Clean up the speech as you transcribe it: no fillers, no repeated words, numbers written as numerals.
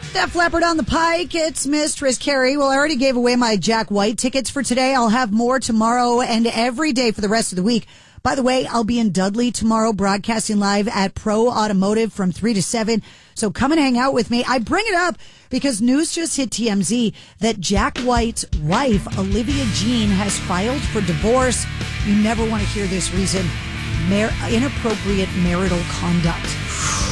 That flapper down the pike, it's Mistress Carrie. Well, I already gave away my Jack White tickets for today. I'll have more tomorrow and every day for the rest of the week. By the way, I'll be in Dudley tomorrow broadcasting live at Pro Automotive from 3 to 7. So come and hang out with me. I bring it up because news just hit TMZ that Jack White's wife, Olivia Jean, has filed for divorce. You never want to hear this reason. Inappropriate marital conduct.